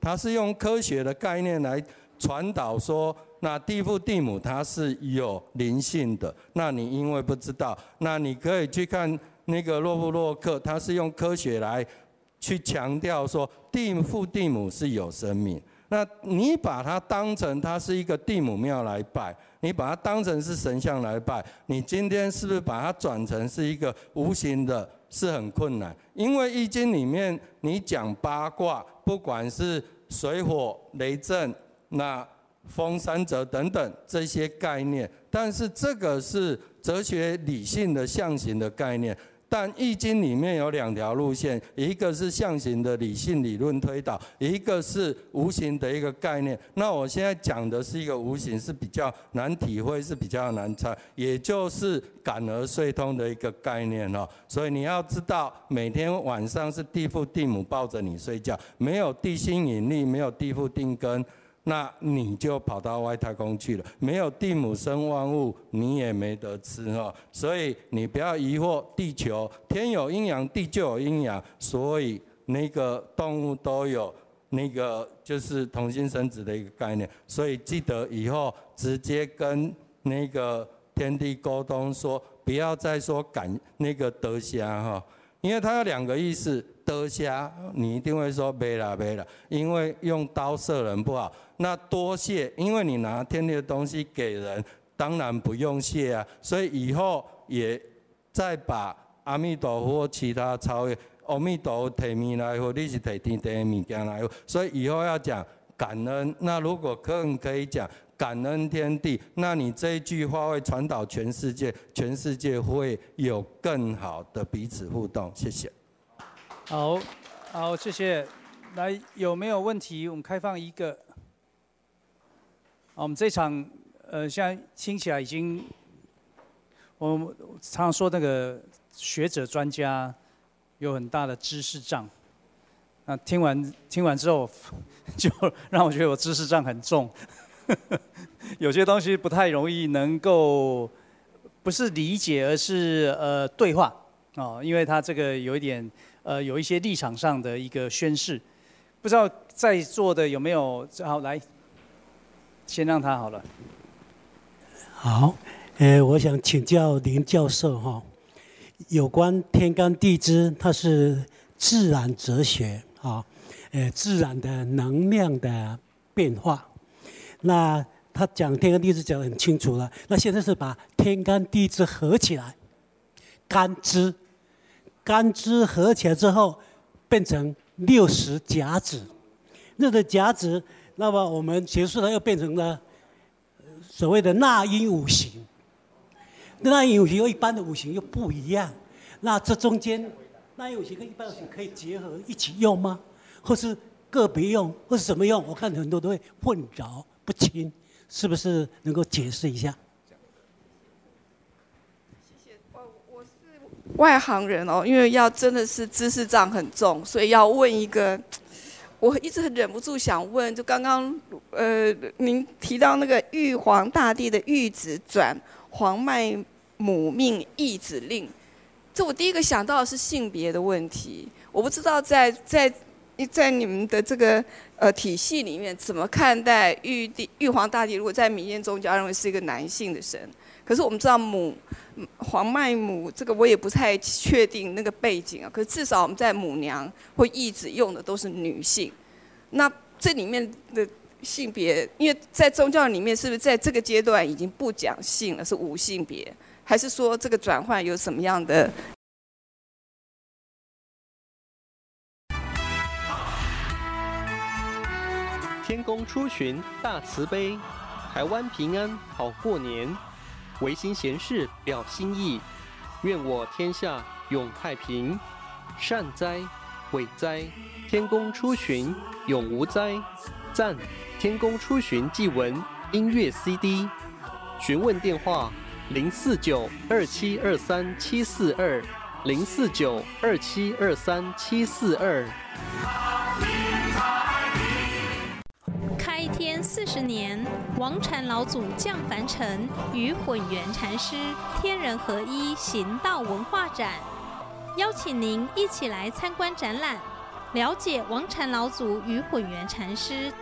它是用科学的概念来传导说，那地父地母它是有灵性的。那你因为不知道，那你可以去看那个洛夫洛克，他是用科学来去强调说，地父地母是有生命。那你把它当成它是一个地母庙来拜，你把它当成是神像来拜，你今天是不是把它转成是一个无形的？是很困难，因为易经里面你讲八卦，不管是水火雷震、那风三折等等这些概念，但是这个是哲学理性的象形的概念。但易经里面有2条路线，一个是象形的理性理论推导，一个是无形的一个概念。那我现在讲的是一个无形，是比较难体会，是比较难猜，也就是感而遂通的一个概念哦。所以你要知道，每天晚上是地父地母抱着你睡觉，没有地心引力，没有地父定根。那你就跑到外太空去了，没有地母生万物，你也没得吃哈。所以你不要疑惑，地球天有阴阳，地就有阴阳，所以那个动物都有那个就是同心生殖的一个概念。所以记得以后直接跟那个天地沟通说，不要再说感那个得虾哈，因为它有2个意思。得虾，你一定会说没啦，因为用刀射人不好。那多谢，因为你拿天地的东西给人，当然不用谢啊。所以以后也再把阿弥陀佛或其他超越，阿弥陀佛提米来佛，你是提天地的物件来佛。所以以后要讲感恩，那如果可以讲感恩天地，那你这一句话会传导全世界，全世界会有更好的彼此互动。谢谢。 好，谢谢。来，有没有问题？我们开放一个。我们这场现在听起来已经，我们常常说那个学者专家有很大的知识障。那听完之后，就让我觉得我知识障很重，有些东西不太容易能够不是理解，而是对话哦，因为他这个有一点。有一些立场上的一个宣示，不知道在座的有没有？好，来，先让他好了。 好，我想请教林教授哈，有关天干地支，它是自然哲学啊，自然的能量的变化。那他讲天干地支讲得很清楚了，那现在是把天干地支合起来，干支合起来之后，变成60甲子，60甲子，那么我们学术上又变成了所谓的纳音五行。纳音五行和一般的五行又不一样，那这中间纳音五行跟一般五行可以结合一起用吗？或是个别用，或是怎么用？我看很多都会混淆不清，是不是能够解释一下？ 外行人哦，因为真的是知识障很重，所以要问一个，我一直很忍不住想问，就刚刚您提到那个玉皇大帝的玉子转黄脉母命义子令，这我第一个想到的是性别的问题，我不知道在你们的这个体系里面怎么看待玉皇大帝？如果在民间宗教认为是一个男性的神，可是我们知道黄脉母这个我也不太确定那个背景啊，可是至少我们在母娘或义子用的都是女性，那这里面的性别，因为在宗教里面是不是在这个阶段已经不讲性了，是无性别，还是说这个转换有什么样的？ 天公出巡大慈悲，台湾平安好过年。维新贤士表心意，愿我天下永太平。善哉，伟哉，天公出巡永无灾。赞，天公出巡祭文音乐 CD。询问电话049-2723-742，049-2723-742。 开天40年，王禅老祖降凡尘，与混元禅师天人合一行道文化展，邀请您一起来参观展览。 了解王禅老祖与混元禅师